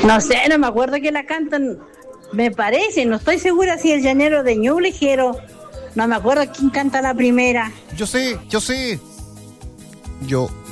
No sé, no me acuerdo que la cantan. Me parece, no estoy segura si el llanero de Ñuble Ligero. No me acuerdo quién canta la primera. Yo sé. Yo